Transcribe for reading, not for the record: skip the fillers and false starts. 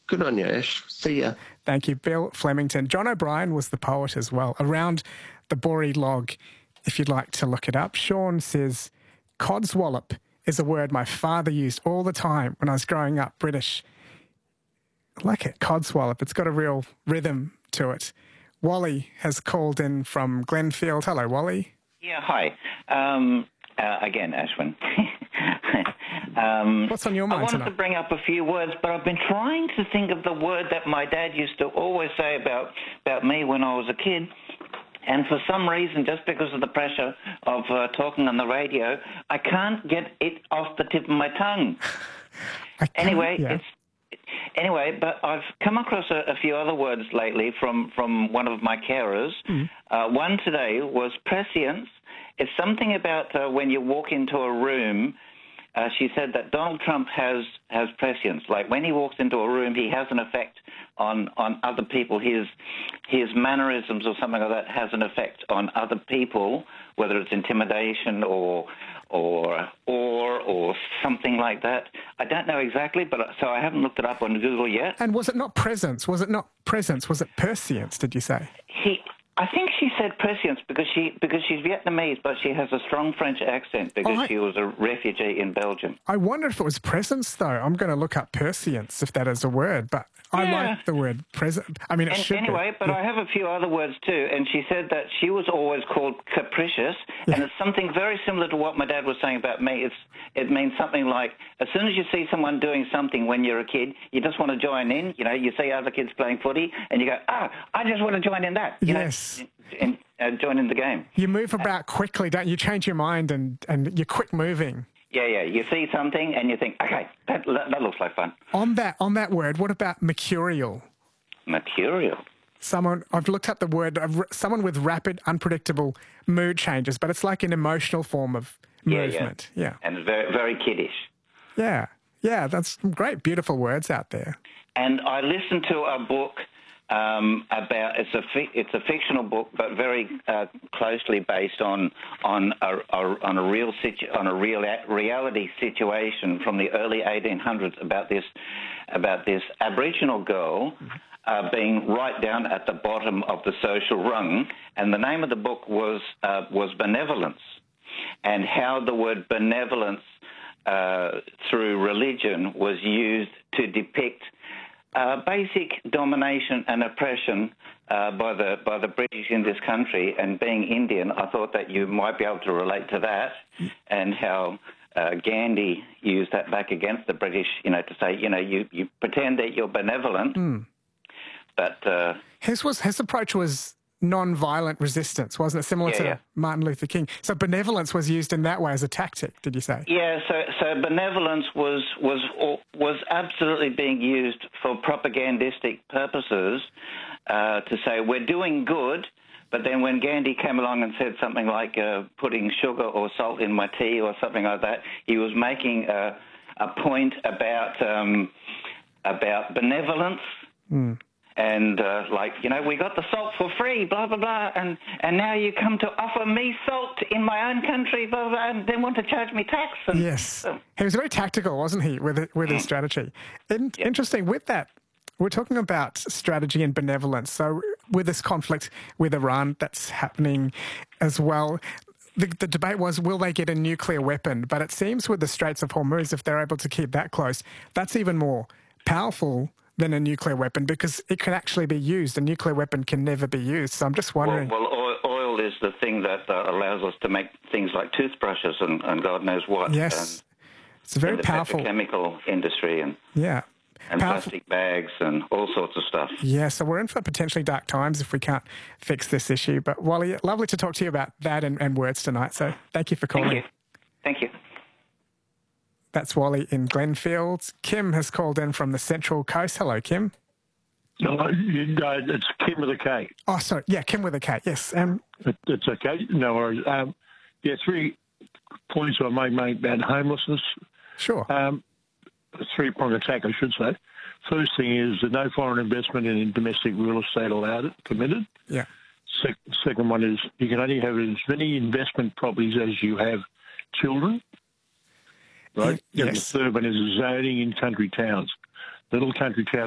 Good on you, Ash. See ya. Thank you, Bill Flemington. John O'Brien was the poet as well. Around the Boree log, if you'd like to look it up. Sean says, codswallop is a word my father used all the time when I was growing up, British. I like it, codswallop. It's got a real rhythm to it. Wally has called in from Glenfield. Hello, Wally. Yeah, hi. Again, Ashwin. What's on your mind I wanted tonight? to bring up a few words, but I've been trying to think of the word that my dad used to always say about me when I was a kid. And for some reason, just because of the pressure of talking on the radio, I can't get it off the tip of my tongue. Anyway, but I've come across a few other words lately from one of my carers. One today was prescience. It's something about when you walk into a room. She said that Donald Trump has prescience. Like when he walks into a room, he has an effect on other people. His mannerisms or something like that has an effect on other people, whether it's intimidation or something like that. I don't know exactly, so I haven't looked it up on Google yet. And was it not presence? Was it not presence? Was it prescience, did you say? I think she said prescience because she's Vietnamese, but she has a strong French accent because she was a refugee in Belgium. I wonder if it was presence, though. I'm going to look up prescience, if that is a word, but I like the word present. I mean, it should anyway, be. But I have a few other words too, and she said that she was always called capricious, and it's something very similar to what my dad was saying about me. It means something like, as soon as you see someone doing something when you're a kid, you just want to join in. You know, you see other kids playing footy, and you go, I just want to join in that. You know, and join in the game. You move about quickly, don't you? You change your mind and you're quick moving. Yeah. You see something and you think, okay, that looks like fun. On that word, what about mercurial? Mercurial. I've looked up the word, someone with rapid, unpredictable mood changes, but it's like an emotional form of movement. Yeah. And very, very kiddish. Yeah, that's some great, beautiful words out there. And I listened to a book about it's a fictional book, but very closely based on a reality situation from the early 1800s about this Aboriginal girl being right down at the bottom of the social rung, and the name of the book was Benevolence, and how the word benevolence through religion was used to depict basic domination and oppression by the British in this country. And being Indian, I thought that you might be able to relate to that, and how Gandhi used that back against the British, to say, you pretend that you're benevolent, but his approach was non-violent resistance, wasn't it? Similar to Martin Luther King. So benevolence was used in that way as a tactic, did you say? Yeah, so benevolence was absolutely being used for propagandistic purposes to say we're doing good, but then when Gandhi came along and said something like putting sugar or salt in my tea or something like that, he was making a point about benevolence. And we got the salt for free, blah, blah, blah, and now you come to offer me salt in my own country, blah, blah, and then want to charge me tax. Yes. He was very tactical, wasn't he, with his strategy? Interesting. With that, we're talking about strategy and benevolence. So with this conflict with Iran that's happening as well, the debate was, will they get a nuclear weapon? But it seems with the Straits of Hormuz, if they're able to keep that close, that's even more powerful than a nuclear weapon, because it can actually be used. A nuclear weapon can never be used. So I'm just wondering... Well, oil is the thing that allows us to make things like toothbrushes and God knows what. Yes. It's a very powerful... the chemical industry and plastic bags and all sorts of stuff. Yeah, so we're in for potentially dark times if we can't fix this issue. But Wally, lovely to talk to you about that and words tonight. So thank you for calling. Thank you. That's Wally in Glenfields. Kim has called in from the Central Coast. Hello, Kim. No, it's Kim with a K. Oh, sorry. Yeah, Kim with a K, yes. It's okay. No worries. 3 points I made about homelessness. Sure. 3-pronged attack, I should say. First thing is no foreign investment in domestic real estate permitted. Yeah. Second one is you can only have as many investment properties as you have children. Right? Yes. And the third one is zoning in country towns. Little country town